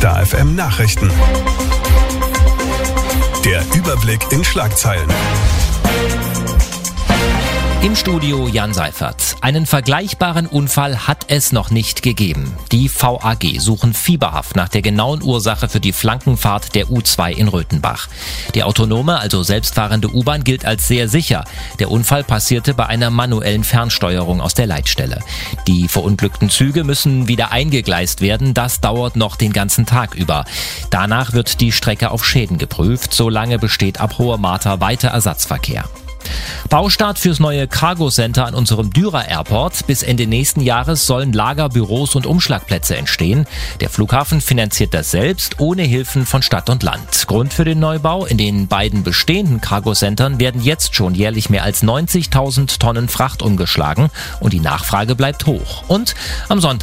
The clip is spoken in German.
Star FM Nachrichten. Der Überblick in Schlagzeilen. Im Studio Jan Seifert. Einen vergleichbaren Unfall hat es noch nicht gegeben. Die VAG suchen fieberhaft nach der genauen Ursache für die Flankenfahrt der U2 in Röthenbach. Die autonome, also selbstfahrende U-Bahn gilt als sehr sicher. Der Unfall passierte bei einer manuellen Fernsteuerung aus der Leitstelle. Die verunglückten Züge müssen wieder eingegleist werden. Das dauert noch den ganzen Tag über. Danach wird die Strecke auf Schäden geprüft. Solange besteht ab Hohe Martha weiter Ersatzverkehr. Baustart fürs neue Cargo Center an unserem Dürer Airport. Bis Ende nächsten Jahres sollen Lager, Büros und Umschlagplätze entstehen. Der Flughafen finanziert das selbst, ohne Hilfen von Stadt und Land. Grund für den Neubau: in den beiden bestehenden Cargo Centern werden jetzt schon jährlich mehr als 90.000 Tonnen Fracht umgeschlagen und die Nachfrage bleibt hoch. Und am Sonntag